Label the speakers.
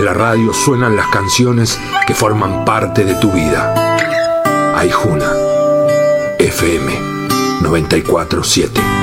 Speaker 1: la radio suenan las canciones que forman parte de tu vida. Aijuna, FM 94.7.